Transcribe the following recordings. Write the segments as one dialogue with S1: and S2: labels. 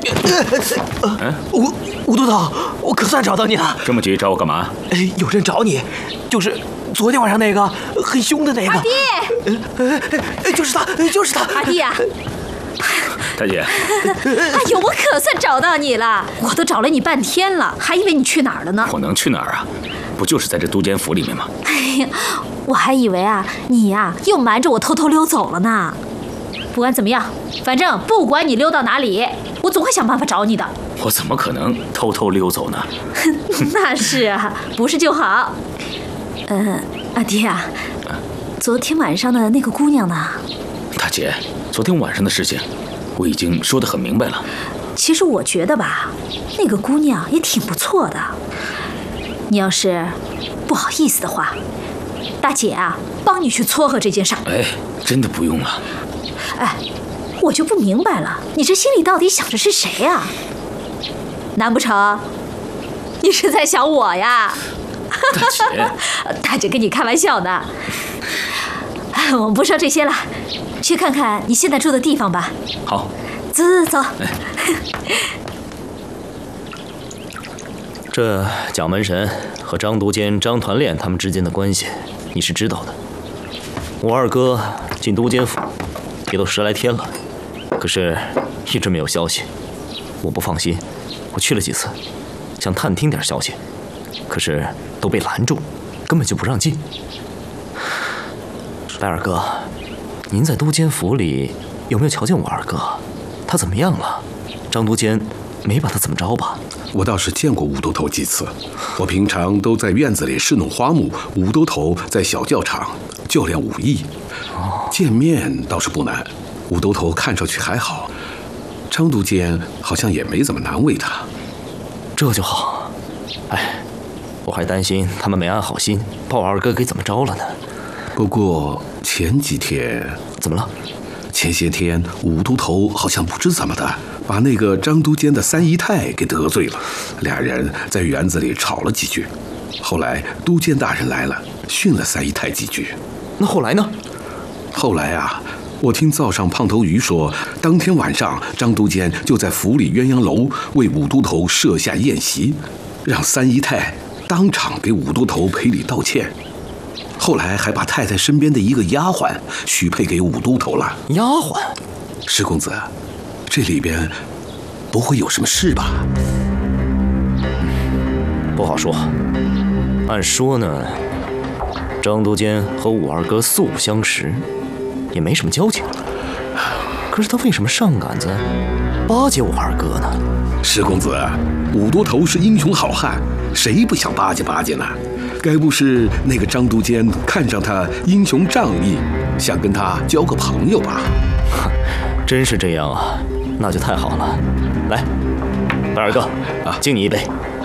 S1: 吴都头，我可算找到你了。
S2: 这么急找我干嘛？
S1: 有人找你，就是昨天晚上那个很凶的那个。
S3: 阿弟，
S1: 就是他，就是他。
S3: 阿弟呀！
S2: 大姐，
S3: 哎呦，我可算找到你了！我都找了你半天了，还以为你去哪儿了呢。
S2: 我能去哪儿啊？不就是在这都监府里面吗？
S3: 哎呀，我还以为啊，你呀又瞒着我偷偷溜走了呢。不管怎么样，反正不管你溜到哪里，我总会想办法找你的。
S2: 我怎么可能偷偷溜走呢？
S3: 那是啊，不是就好。阿爹啊，昨天晚上的那个姑娘呢？
S2: 大姐，昨天晚上的事情我已经说得很明白了。
S3: 其实我觉得吧，那个姑娘也挺不错的。你要是不好意思的话，大姐啊，帮你去撮合这件事儿。
S2: 哎，真的不用了。
S3: 哎，我就不明白了，你这心里到底想着是谁呀？难不成你是在想我呀？
S2: 大姐，
S3: 大姐跟你开玩笑呢。我们不说这些了，去看看你现在住的地方吧。
S2: 好，
S3: 走走走。
S4: 这蒋门神和张都监张团练他们之间的关系，你是知道的。我二哥进都监府也都10来天了，可是一直没有消息。我不放心，我去了几次，想探听点消息，可是都被拦住，根本就不让进。白二哥，您在都监府里有没有瞧见我二哥？他怎么样了？张都监没把他怎么着吧？
S5: 我倒是见过武都头几次，我平常都在院子里侍弄花木，武都头在小教场教练武艺。见面倒是不难，武都头看上去还好，张都监好像也没怎么难为他。
S4: 这就好。哎，我还担心他们没安好心，把我二哥给怎么着了呢？
S5: 不过前几天
S4: 怎么了？
S5: 前些天武都头好像不知怎么的，把那个张都监的三姨太给得罪了，俩人在园子里吵了几句。后来都监大人来了，训了三姨太几句。
S4: 那后来呢？
S5: 后来啊，我听灶上胖头鱼说，当天晚上张都监就在府里鸳鸯楼为武都头设下宴席，让三姨太当场给武都头赔礼道歉。后来还把太太身边的一个丫鬟许配给武都头了。
S4: 丫鬟？
S5: 石公子，这里边不会有什么事吧？
S4: 不好说。按说呢，张都监和我二哥素不相识，也没什么交情。可是他为什么上杆子巴结我二哥呢？
S5: 石公子，武都头是英雄好汉，谁不想巴结巴结呢？该不是那个张都监看上他英雄仗义，想跟他交个朋友吧？
S4: 真是这样啊，那就太好了。来，白二哥啊，敬你一杯。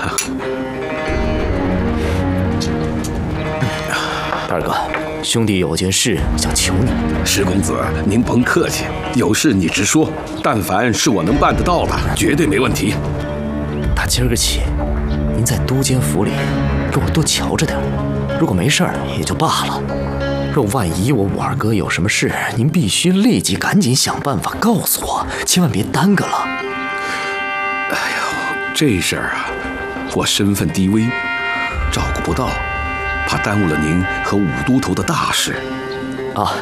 S4: 白二哥，兄弟有件事想求你。
S5: 石公子，您甭客气，有事你直说，但凡是我能办得到的，绝对没问题。
S4: 打今儿个起，您在都监府里给我多瞧着点，如果没事儿也就罢了，若万一我武二哥有什么事，您必须立即赶紧想办法告诉我，千万别耽搁了。
S5: 哎呦，这事儿啊，我身份低微，照顾不到，怕耽误了您和武都头的大事。
S4: 啊，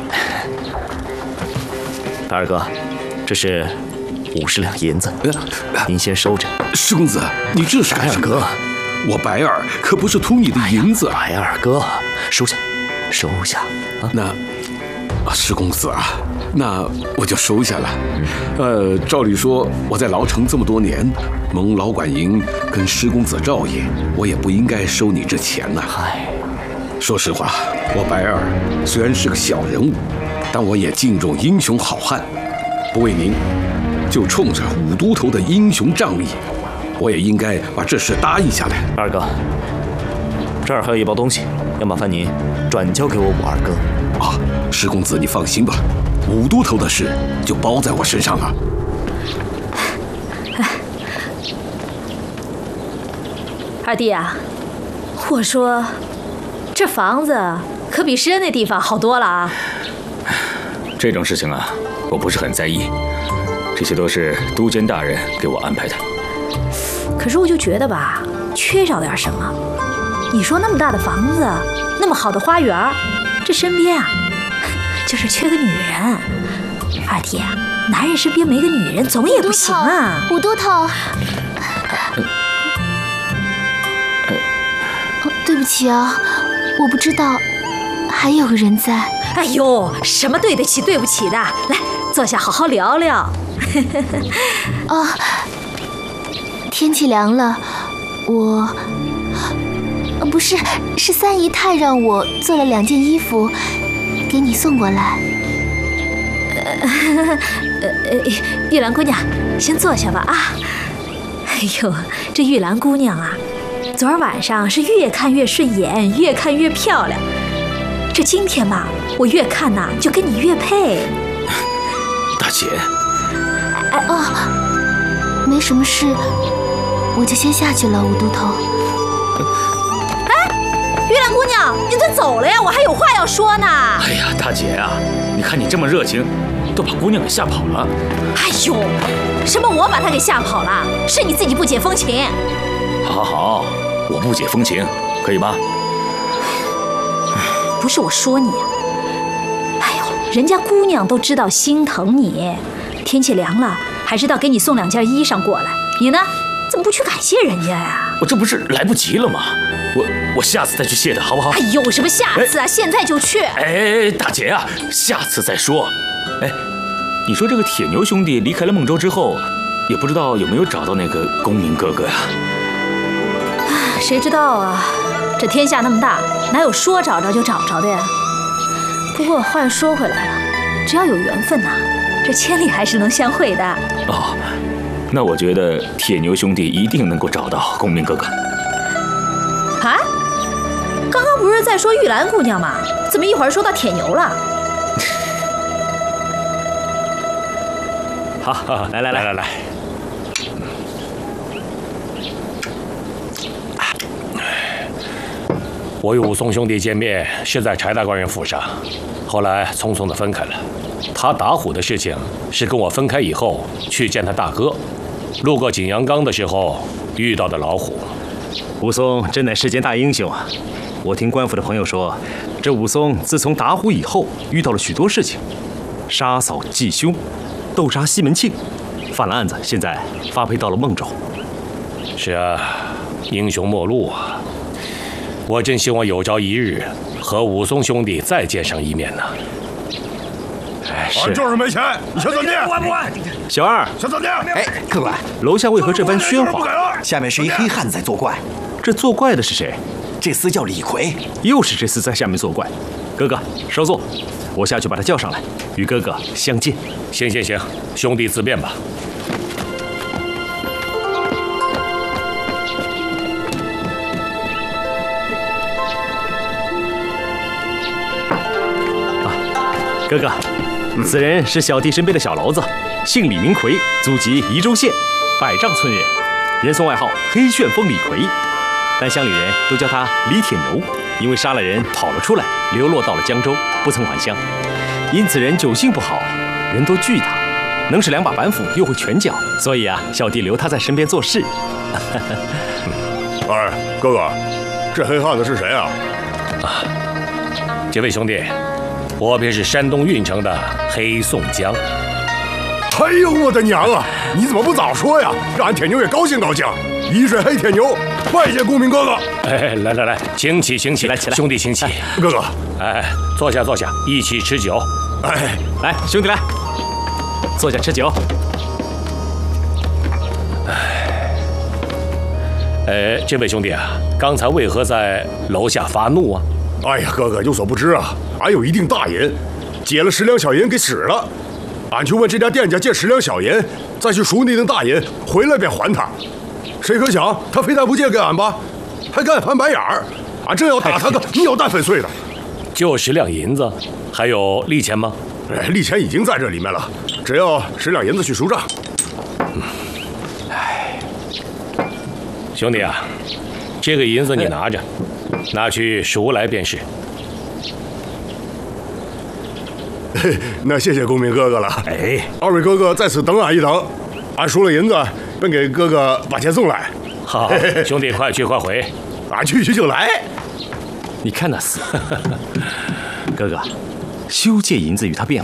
S4: 白二哥，这是50两银子，您先收着。
S5: 石公子，你这是干什么？
S4: 白二哥，
S5: 我白儿可不是图你的银子。
S4: 白二哥，收下，收下。啊，
S5: 那，石公子啊，那我就收下了。照理说我在牢城这么多年，蒙老管营跟石公子照应，我也不应该收你这钱呐。
S4: 嗨，
S5: 说实话，我白儿虽然是个小人物，但我也敬重英雄好汉。不为您，就冲着武都头的英雄仗义，我也应该把这事答应下来。
S4: 二哥，这儿还有一包东西，要麻烦您转交给我武二哥。
S5: 啊，石公子你放心吧，武都头的事就包在我身上了。
S3: 二弟啊，我说这房子可比诗恩那地方好多了啊。
S2: 这种事情啊，我不是很在意， 这些都是都监大人给我安排的。
S3: 可是我就觉得吧，缺少点什么。你说那么大的房子，那么好的花园，这身边啊，就是缺个女人。二弟，男人身边没个女人总也不行啊。
S6: 武都头，对不起啊，我不知道还有个人在。
S3: 哎呦，什么对得起对不起的？来，坐下好好聊聊。
S6: 天气凉了，不是三姨太让我做了2件衣服，给你送过来。
S3: 玉兰姑娘，先坐下吧啊。哎呦，这玉兰姑娘啊，昨儿晚上是越看越顺眼，越看越漂亮。这今天吧，我越看呐，就跟你越配。
S2: 大姐，
S6: 没什么事，我就先下去了，武都头。
S3: 玉兰姑娘，你怎么走了呀？我还有话要说呢。
S2: 哎呀，大姐啊，你看你这么热情，都把姑娘给吓跑了。
S3: 哎呦，什么我把她给吓跑了？是你自己不解风情。
S2: 好，我不解风情，可以吗？
S3: 不是我说你啊，哎呦，人家姑娘都知道心疼你，天气凉了，还知道给你送2件衣裳过来。你呢，怎么不去感谢人家呀？
S2: 我这不是来不及了吗？我下次再去谢他，好不好？
S3: 哎呦，什么下次啊？现在就去！
S2: 哎，大姐啊，下次再说。哎，你说这个铁牛兄弟离开了孟州之后，也不知道有没有找到那个公明哥哥呀？
S3: 谁知道啊？这天下那么大，哪有说找着就找着的呀？不过话又说回来了，只要有缘分呐，这千里还是能相会的。
S2: 哦，那我觉得铁牛兄弟一定能够找到公明哥哥。
S3: 啊？刚刚不是在说玉兰姑娘吗？怎么一会儿说到铁牛了？
S4: 好，来，
S7: 我与武松兄弟见面是在柴大官人府上，后来匆匆的分开了。他打虎的事情是跟我分开以后去见他大哥，路过景阳冈的时候遇到的老虎。
S4: 武松真乃世间大英雄啊！我听官府的朋友说，这武松自从打虎以后，遇到了许多事情，杀嫂继兄，斗杀西门庆，犯了案子，现在发配到了孟州。
S7: 是啊，英雄末路啊！我真希望有朝一日和武松兄弟再见上一面呢。
S4: 是，
S8: 就是没钱，你先走店。不管，
S4: 小二，
S8: 先走店。
S9: 哎，客官，
S4: 楼下为何这般喧哗？
S9: 下面是一黑汉子在作怪。
S4: 这作怪的是谁？
S9: 这厮叫李逵。
S4: 又是这厮在下面作怪。哥哥，稍坐，我下去把他叫上来，与哥哥相见。
S7: 行，兄弟自便吧。
S4: 哥哥，此人是小弟身边的小篓子，姓李名逵，祖籍宜州县百丈村人，人送外号黑旋风李逵，但乡里人都叫他李铁牛，因为杀了人跑了出来，流落到了江州，不曾返乡，因此人酒性不好，人都惧他，能使2把板斧，又会拳脚，所以啊，小弟留他在身边做事。
S8: 哎，哥哥，这黑汉子是谁啊？
S7: 这位兄弟，我便是山东运城的黑宋江。
S8: 哎呦，我的娘啊！你怎么不早说呀？让俺铁牛也高兴高兴。一水黑铁牛，拜见公明哥哥。
S7: 哎，来，请起，
S4: 来，
S7: 兄弟请起。
S8: 哥哥，
S7: 哎，坐下，一起吃酒。
S8: 哎，
S4: 来，兄弟来，坐下吃酒。
S7: 这位兄弟啊，刚才为何在楼下发怒啊？
S8: 哎呀，哥哥有所不知啊，俺有一锭大银，借了10两小银给使了。俺去问这家店家借10两小银，再去赎那锭大银，回来便还他。谁可想他非但不借给俺吧，还敢翻白眼儿。俺正要打他个鸟蛋粉碎的。
S7: 就10两银子，还有利钱吗？
S8: 哎，利钱已经在这里面了，只要10两银子去赎账。
S7: 兄弟啊，这个银子你拿着，拿去赎来便是。
S8: 那谢谢公明哥哥了。
S2: 哎，
S8: 二位哥哥在此等俺一等，俺输了银子，便给哥哥把钱送来。
S7: 好，兄弟，快去快回，
S8: 俺去就来。
S2: 你看那厮，哥哥，休借银子与他辩